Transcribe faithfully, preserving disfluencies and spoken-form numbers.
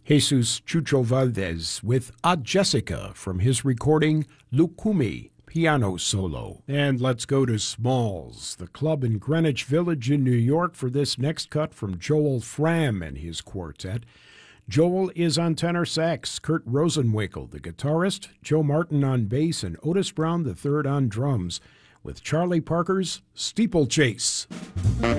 Jesus Chucho Valdez with A Jessica from his recording Lucumi, piano solo. And let's go to Smalls, the club in Greenwich Village in New York, for this next cut from Joel Fram and his quartet. Joel is on tenor sax, Kurt Rosenwinkel, the guitarist, Joe Martin on bass, and Otis Brown the third on drums, with Charlie Parker's Steeplechase.